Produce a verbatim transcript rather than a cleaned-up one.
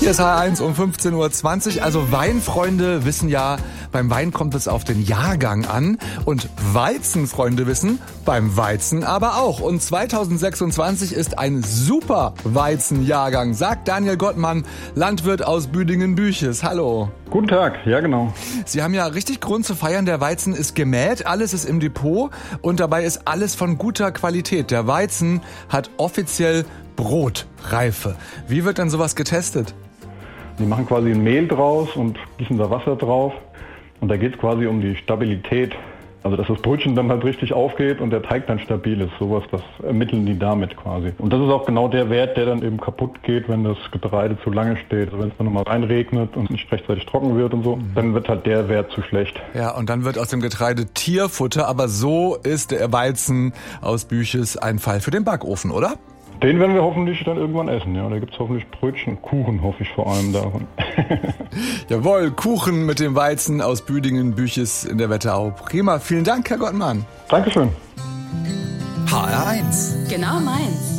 Hier ist H eins um fünfzehn Uhr zwanzig. Also Weinfreunde wissen ja, beim Wein kommt es auf den Jahrgang an. Und Weizenfreunde wissen, beim Weizen aber auch. Und zweitausendsechsundzwanzig ist ein super Weizenjahrgang, sagt Daniel Gottmann, Landwirt aus Büdingen-Büches. Hallo. Guten Tag, ja genau. Sie haben ja richtig Grund zu feiern, der Weizen ist gemäht, alles ist im Depot und dabei ist alles von guter Qualität. Der Weizen hat offiziell Brotreife. Wie wird denn sowas getestet? Die machen quasi ein Mehl draus und gießen da Wasser drauf. Und da geht es quasi um die Stabilität. Also dass das Brötchen dann halt richtig aufgeht und der Teig dann stabil ist. Sowas, das ermitteln die damit quasi. Und das ist auch genau der Wert, der dann eben kaputt geht, wenn das Getreide zu lange steht. Also wenn es dann nochmal reinregnet und nicht rechtzeitig trocken wird und so, mhm. dann wird halt der Wert zu schlecht. Ja, und dann wird aus dem Getreide Tierfutter. Aber so ist der Weizen aus Büches ein Fall für den Backofen, oder? Den werden wir hoffentlich dann irgendwann essen, ja. Da gibt es hoffentlich Brötchen und Kuchen, hoffe ich vor allem davon. Jawohl, Kuchen mit dem Weizen aus Büdingen-Büches in der Wetterau. Prima, vielen Dank, Herr Gottmann. Dankeschön. H R eins. Genau meins.